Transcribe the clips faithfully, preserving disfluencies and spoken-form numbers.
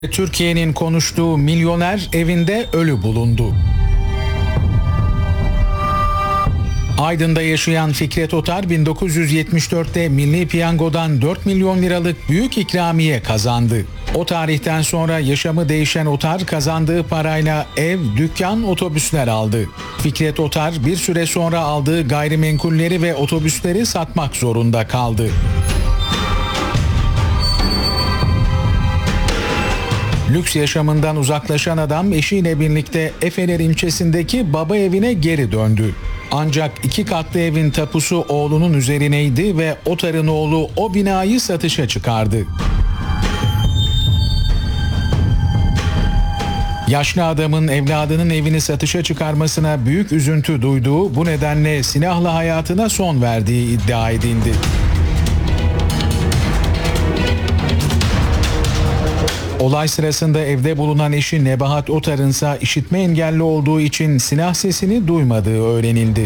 Türkiye'nin konuştuğu milyoner evinde ölü bulundu. Aydın'da yaşayan Fikret Otar bin dokuz yüz yetmiş dörtte Milli Piyango'dan dört milyon liralık büyük ikramiye kazandı. O tarihten sonra yaşamı değişen Otar kazandığı parayla ev, dükkan, otobüsler aldı. Fikret Otar bir süre sonra aldığı gayrimenkulleri ve otobüsleri satmak zorunda kaldı. Lüks yaşamından uzaklaşan adam eşiyle birlikte Efeler ilçesindeki baba evine geri döndü. Ancak iki katlı evin tapusu oğlunun üzerineydi ve Otar'ın oğlu o binayı satışa çıkardı. Yaşlı adamın evladının evini satışa çıkarmasına büyük üzüntü duyduğu, bu nedenle silahla hayatına son verdiği iddia edildi. Olay sırasında evde bulunan eşi Nebahat Otar'ın ise işitme engelli olduğu için silah sesini duymadığı öğrenildi.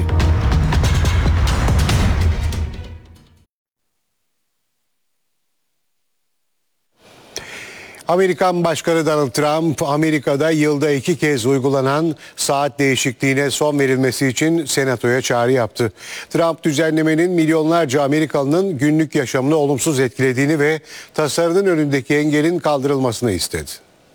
Amerikan Başkanı Donald Trump, Amerika'da yılda iki kez uygulanan saat değişikliğine son verilmesi için Senato'ya çağrı yaptı. Trump, düzenlemenin milyonlarca Amerikalı'nın günlük yaşamını olumsuz etkilediğini ve tasarının önündeki engelin kaldırılmasını istedi.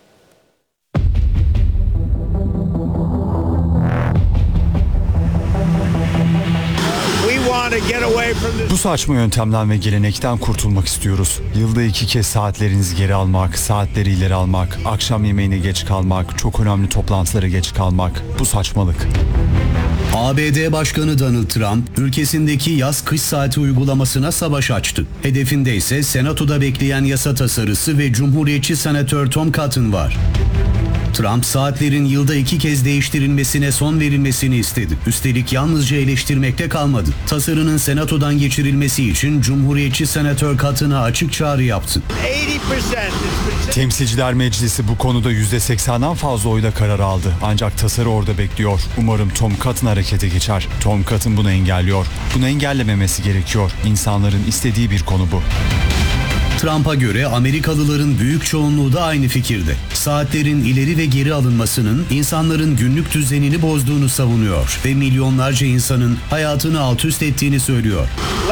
Bu saçma yöntemden ve gelenekten kurtulmak istiyoruz. Yılda iki kez saatlerinizi geri almak, saatleri ileri almak, akşam yemeğine geç kalmak, çok önemli toplantılara geç kalmak. Bu saçmalık. A B D Başkanı Donald Trump, ülkesindeki yaz-kış saati uygulamasına savaş açtı. Hedefinde ise Senato'da bekleyen yasa tasarısı ve Cumhuriyetçi Senatör Tom Cotton var. Trump, saatlerin yılda iki kez değiştirilmesine son verilmesini istedi. Üstelik yalnızca eleştirmekte kalmadı. Tasarının Senato'dan geçirilmesi için Cumhuriyetçi Senatör Cotton'a açık çağrı yaptı. Temsilciler Meclisi bu konuda yüzde seksenden fazla oyla karar aldı. Ancak tasarı orada bekliyor. Umarım Tom Cotton harekete geçer. Tom Cotton bunu engelliyor. Bunu engellememesi gerekiyor. İnsanların istediği bir konu bu. Trump'a göre Amerikalıların büyük çoğunluğu da aynı fikirde. Saatlerin ileri ve geri alınmasının insanların günlük düzenini bozduğunu savunuyor ve milyonlarca insanın hayatını alt üst ettiğini söylüyor.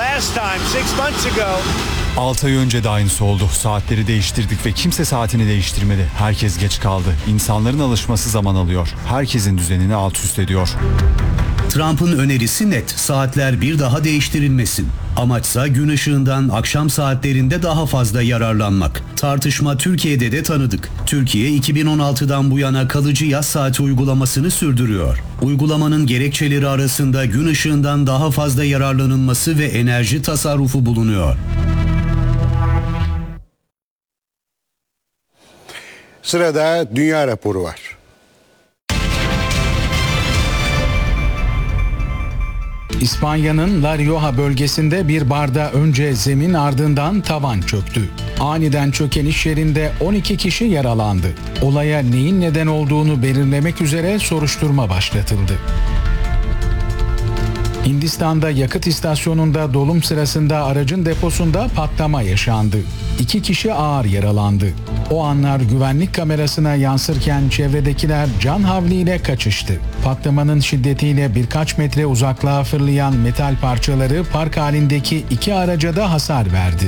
altı ay önce de aynısı oldu. Saatleri değiştirdik ve kimse saatini değiştirmedi. Herkes geç kaldı. İnsanların alışması zaman alıyor. Herkesin düzenini alt üst ediyor. Trump'ın önerisi net. Saatler bir daha değiştirilmesin. Amaçsa gün ışığından akşam saatlerinde daha fazla yararlanmak. Tartışma Türkiye'de de tanıdık. Türkiye iki bin on altıdan bu yana kalıcı yaz saati uygulamasını sürdürüyor. Uygulamanın gerekçeleri arasında gün ışığından daha fazla yararlanılması ve enerji tasarrufu bulunuyor. Sırada dünya raporu var. İspanya'nın La Rioja bölgesinde bir barda önce zemin ardından tavan çöktü. Aniden çöken iş yerinde on iki kişi yaralandı. Olaya neyin neden olduğunu belirlemek üzere soruşturma başlatıldı. Hindistan'da yakıt istasyonunda dolum sırasında aracın deposunda patlama yaşandı. İki kişi ağır yaralandı. O anlar güvenlik kamerasına yansırken çevredekiler can havliyle kaçıştı. Patlamanın şiddetiyle birkaç metre uzaklığa fırlayan metal parçaları park halindeki iki araca da hasar verdi.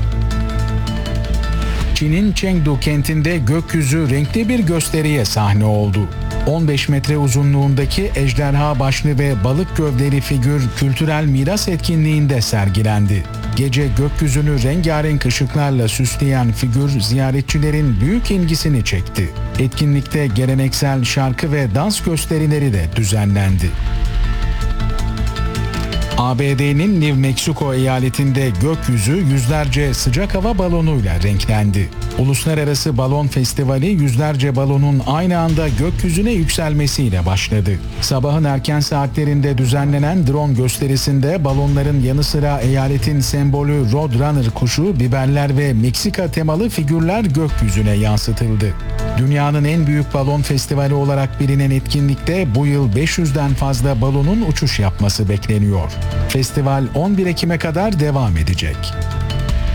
Çin'in Chengdu kentinde gökyüzü renkli bir gösteriye sahne oldu. on beş metre uzunluğundaki ejderha başlı ve balık gövdeli figür kültürel miras etkinliğinde sergilendi. Gece gökyüzünü rengarenk ışıklarla süsleyen figür ziyaretçilerin büyük ilgisini çekti. Etkinlikte geleneksel şarkı ve dans gösterileri de düzenlendi. A B D'nin New Mexico eyaletinde gökyüzü yüzlerce sıcak hava balonuyla renklendi. Uluslararası Balon Festivali yüzlerce balonun aynı anda gökyüzüne yükselmesiyle başladı. Sabahın erken saatlerinde düzenlenen drone gösterisinde balonların yanı sıra eyaletin sembolü Roadrunner kuşu, biberler ve Meksika temalı figürler gökyüzüne yansıtıldı. Dünyanın en büyük balon festivali olarak bilinen etkinlikte bu yıl beş yüzden fazla balonun uçuş yapması bekleniyor. Festival on bir Ekim'e kadar devam edecek.